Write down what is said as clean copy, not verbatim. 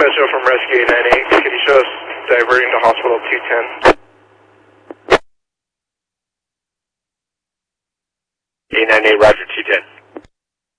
Metro from Rescue 898. Could you show us diverting to Hospital 210? 898, Roger, 210.